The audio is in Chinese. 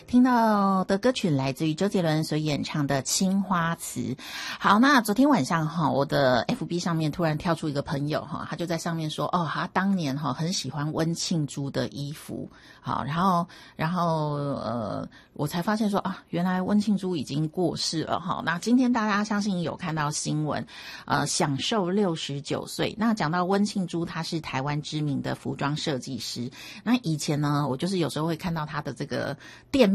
听到的歌曲来自于周杰伦所演唱的《青花瓷》。好，那昨天晚上哈，我的 FB 上面突然跳出一个朋友哈，他就在上面说，哦，他当年哈很喜欢温庆珠的衣服。好，然后我才发现说啊，原来温庆珠已经过世了哈。那今天大家相信有看到新闻，享寿69岁。那讲到温庆珠，她是台湾知名的服装设计师。那以前呢，我就是有时候会看到她的这个店